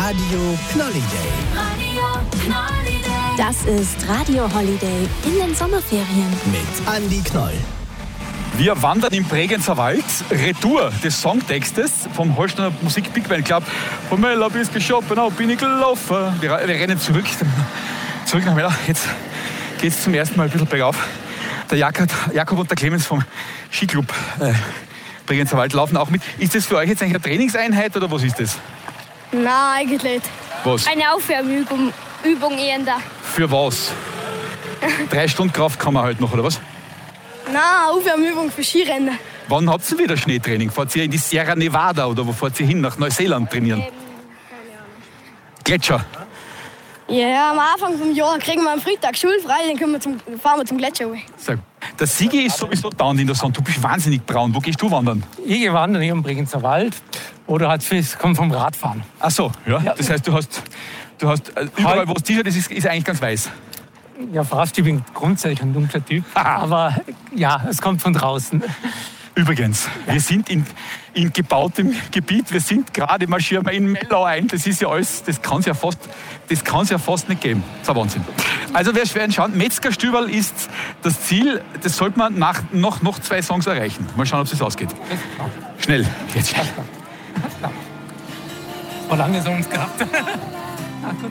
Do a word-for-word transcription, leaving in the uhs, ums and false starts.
Radio Knolliday. Das ist Radio Holiday in den Sommerferien. Mit Andi Knoll. Wir wandern im Bregenzer Wald. Retour des Songtextes vom Holsteiner Musik Big Band Club. Von Mella bis Geschopenau bin ich gelaufen. Wir, wir rennen zurück, zurück nach Mella. Jetzt geht es zum ersten Mal ein bisschen bergauf. Der Jakob, Jakob und der Clemens vom Skiclub äh, Bregenzer Wald laufen auch mit. Ist das für euch jetzt eigentlich eine Trainingseinheit oder was ist das? Nein, eigentlich nicht. Was? Eine Aufwärmübung Übung eher da. Für was? Drei Stunden Kraft kann man halt noch, oder was? Nein, Aufwärmübung für Skirennen. Wann habt ihr wieder Schneetraining? Fahrt ihr in die Sierra Nevada oder wo fahrt ihr hin? Nach Neuseeland trainieren? Ähm, keine Ahnung. Gletscher? Ja, am Anfang vom Jahr kriegen wir am Freitag schulfrei, dann können wir zum, fahren wir zum Gletscher. So. Der Sigi ist sowieso down in der Sonne. Du bist wahnsinnig braun. Wo gehst du wandern? Ich gehe wandern hier im Bregenzer Wald. Oder halt es kommt vom Radfahren. Ach so, ja. Ja. Das heißt, du hast, du hast äh, überall, wo das T-Shirt ist, ist, ist eigentlich ganz weiß. Ja, fast. Ich bin grundsätzlich ein dunkler Typ. Aber ja, es kommt von draußen. Übrigens, Ja. wir sind in, in gebautem Gebiet. Wir sind gerade marschieren wir in Mellau ein. Das ist ja alles, das kann es ja fast, das kann es ja fast nicht geben. Das ist ein Wahnsinn. Also wir werden schauen. Metzgerstüberl ist das Ziel. Das sollte man nach noch, noch zwei Songs erreichen. Mal schauen, ob es ausgeht. Schnell, jetzt schnell. War lange so uns gehabt.